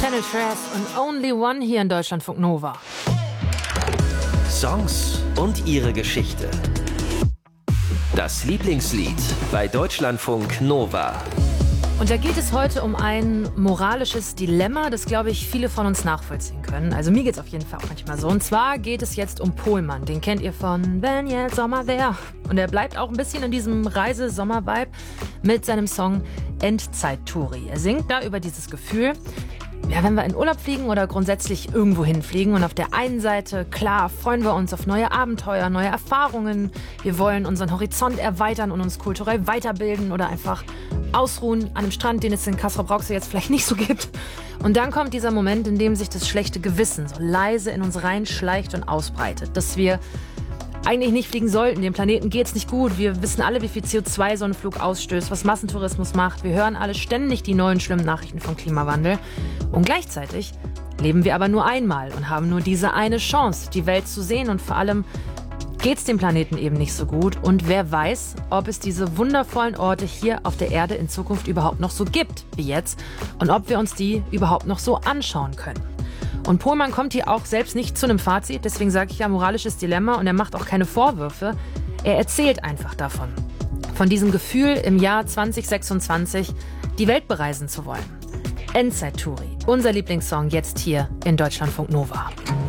Channel Trash und Only One hier in Deutschlandfunk Nova. Songs und ihre Geschichte. Das Lieblingslied bei Deutschlandfunk Nova. Und da geht es heute um ein moralisches Dilemma, das, glaube ich, viele von uns nachvollziehen können. Also mir geht es auf jeden Fall auch manchmal so. Und zwar geht es jetzt um Pohlmann. Den kennt ihr von Wenn jetzt Sommer wär. Und er bleibt auch ein bisschen in diesem Reise-Sommer-Vibe mit seinem Song Endzeit-Touri. Er singt da über dieses Gefühl, ja, wenn wir in Urlaub fliegen oder grundsätzlich irgendwo hinfliegen. Und auf der einen Seite, klar, freuen wir uns auf neue Abenteuer, neue Erfahrungen. Wir wollen unseren Horizont erweitern und uns kulturell weiterbilden oder einfach ausruhen an einem Strand, den es in Castrop-Rauxel jetzt vielleicht nicht so gibt. Und dann kommt dieser Moment, in dem sich das schlechte Gewissen so leise in uns reinschleicht und ausbreitet. Dass wir eigentlich nicht fliegen sollten, dem Planeten geht's nicht gut. Wir wissen alle, wie viel CO2 so ein Flug ausstößt, was Massentourismus macht. Wir hören alle ständig die neuen schlimmen Nachrichten vom Klimawandel. Und gleichzeitig leben wir aber nur einmal und haben nur diese eine Chance, die Welt zu sehen. Und vor allem geht's dem Planeten eben nicht so gut. Und wer weiß, ob es diese wundervollen Orte hier auf der Erde in Zukunft überhaupt noch so gibt wie jetzt und ob wir uns die überhaupt noch so anschauen können. Und Pohlmann kommt hier auch selbst nicht zu einem Fazit, deswegen sage ich ja moralisches Dilemma, und er macht auch keine Vorwürfe. Er erzählt einfach davon. Von diesem Gefühl, im Jahr 2026 die Welt bereisen zu wollen. Endzeit-Touri, unser Lieblingssong jetzt hier in Deutschlandfunk Nova.